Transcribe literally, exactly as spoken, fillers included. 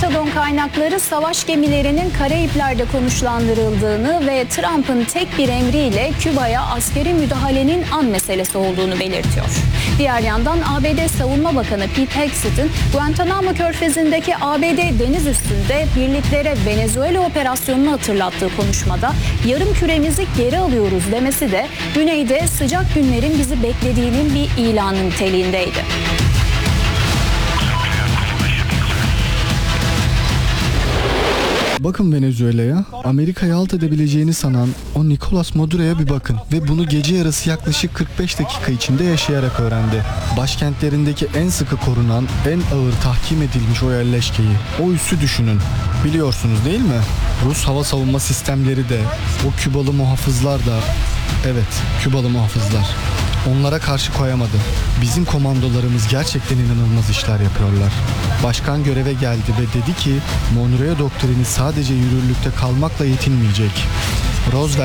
Pentagon kaynakları savaş gemilerinin Karayipler'de konuşlandırıldığını ve Trump'ın tek bir emriyle Küba'ya askeri müdahalenin an meselesi olduğunu belirtiyor. Diğer yandan A B D Savunma Bakanı Pete Hegseth'in Guantanamo Körfezi'ndeki A B D deniz üstünde birliklere Venezuela operasyonunu hatırlattığı konuşmada yarım küremizi geri alıyoruz demesi de güneyde sıcak günlerin bizi beklediğinin bir ilanı niteliğindeydi. Bakın Venezuela'ya, Amerika'yı alt edebileceğini sanan o Nicolas Maduro'ya bir bakın. Ve bunu gece yarısı yaklaşık kırk beş dakika içinde yaşayarak öğrendi. Başkentlerindeki en sıkı korunan, en ağır tahkim edilmiş o yerleşkeyi, o üssü düşünün. Biliyorsunuz değil mi? Rus hava savunma sistemleri de, o Kübalı muhafızlar da, evet Kübalı muhafızlar. Onlara karşı koyamadı. Bizim komandolarımız gerçekten inanılmaz işler yapıyorlar. Başkan göreve geldi ve dedi ki Monroe doktrini sadece yürürlükte kalmakla yetinmeyecek. Roosevelt